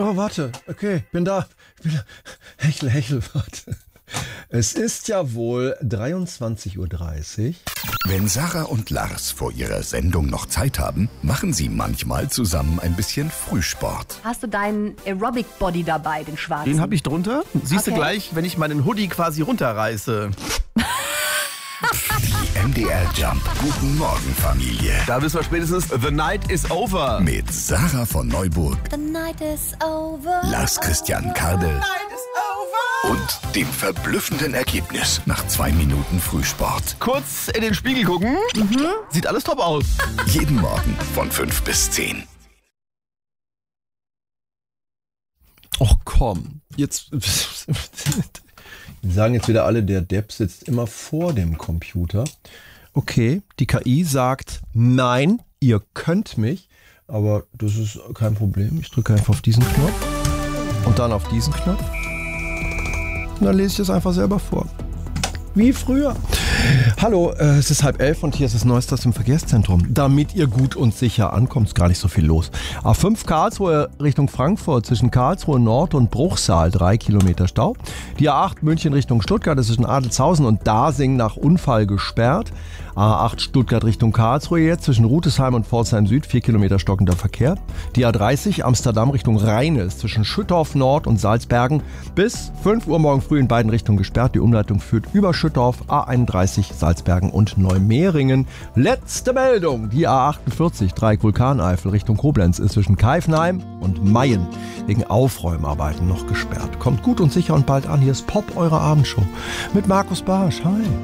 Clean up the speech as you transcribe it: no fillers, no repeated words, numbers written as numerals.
Oh, warte. Okay, bin da. Hechel, warte. Es ist ja wohl 23:30 Uhr. Wenn Sarah und Lars vor ihrer Sendung noch Zeit haben, machen sie manchmal zusammen ein bisschen Frühsport. Hast du deinen Aerobic-Body dabei, den schwarzen? Den habe ich drunter. Siehst du Okay. gleich, wenn ich meinen Hoodie quasi runterreiße. Die MDR Jump Guten Morgen Familie. Da wissen wir spätestens, the night is over. Mit Sarah von Neuburg, The night is over. Lars Christian Kardel und dem verblüffenden Ergebnis nach 2 Minuten Frühsport. Kurz in den Spiegel gucken. Sieht alles top aus. Jeden Morgen von 5 bis 10. Och komm, jetzt sagen jetzt wieder alle, der Depp sitzt immer vor dem Computer. Okay, die KI sagt, nein, ihr könnt mich, aber das ist kein Problem. Ich drücke einfach auf diesen Knopf und dann auf diesen Knopf. Und dann lese ich das einfach selber vor. Wie früher. Hallo, es ist 10:30 und hier ist das Neueste aus dem Verkehrszentrum. Damit ihr gut und sicher ankommt, ist gar nicht so viel los. A5 Karlsruhe Richtung Frankfurt zwischen Karlsruhe Nord und Bruchsal 3 Kilometer Stau. Die A8 München Richtung Stuttgart ist zwischen Adelshausen und Dasing nach Unfall gesperrt. A8 Stuttgart Richtung Karlsruhe jetzt zwischen Rutesheim und Pforzheim Süd 4 Kilometer stockender Verkehr. Die A30 Amsterdam Richtung Rheine ist zwischen Schüttorf Nord und Salzbergen bis 5 Uhr morgen früh in beiden Richtungen gesperrt. Die Umleitung führt über Schüttorf, A31 Salzbergen und Neumehringen. Letzte Meldung, die A48 Dreieck Vulkaneifel Richtung Koblenz ist zwischen Keifenheim und Mayen wegen Aufräumarbeiten noch gesperrt. Kommt gut und sicher und bald an, hier ist Pop, eure Abendshow mit Markus Barsch. Hi.